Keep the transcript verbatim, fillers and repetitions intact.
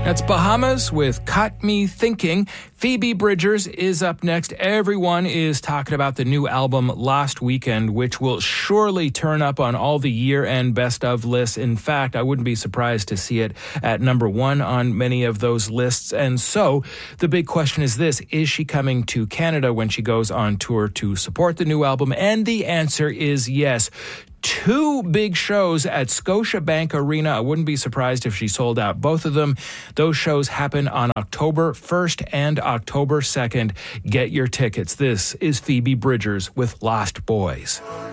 That's Bahamas with Cut Me Thinking. Phoebe Bridgers is up next. Everyone is talking about the new album Last Weekend, which will surely turn up on all the year-end best of lists. In fact, I wouldn't be surprised to see it at number one on many of those lists. And so the big question is this: is she coming to Canada when she goes on tour to support the new album? And the answer is yes. Two big shows at Scotiabank Arena. I wouldn't be surprised if she sold out both of them. Those shows happen on October first and October second. Get your tickets. This is Phoebe Bridgers with Lost Boys.